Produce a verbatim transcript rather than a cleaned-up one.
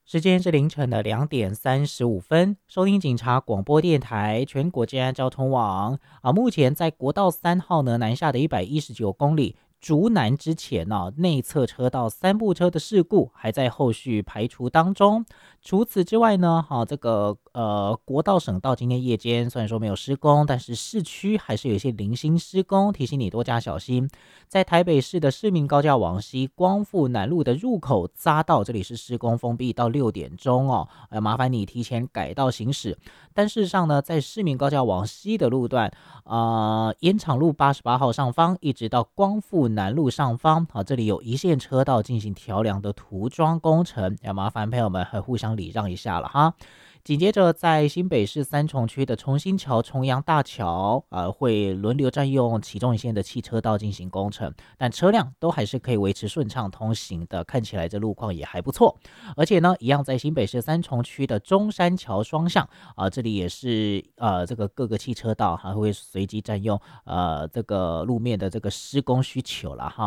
时间是凌晨的两点三十五分，收听警察广播电台全国治安交通网啊。目前在国道三号呢南下的一百一十九公里竹南之前呢、内侧车道三部车的事故还在后续排除当中。除此之外呢，哈、这个呃国道省道今天夜间虽然说没有施工，但是市区还是有一些零星施工，提醒你多加小心。在台北市的市民高架往西光复南路的入口匝道，这里是施工封闭到六点钟哦，呃，麻烦你提前改道行驶。但事实上呢，在市民高架往西的路段，呃，延长路八十八号上方一直到光复南路上方，好，这里有一线车道进行调梁的涂装工程，要麻烦朋友们还互相礼让一下了哈。紧接着，在新北市三重区的重新桥、重阳大桥，呃，会轮流占用其中一线的汽车道进行工程，但车辆都还是可以维持顺畅通行的，看起来这路况也还不错。而且呢，一样在新北市三重区的中山桥双向啊、呃这里也是呃这个各个汽车道还会随机占用呃这个路面的这个施工需求了哈。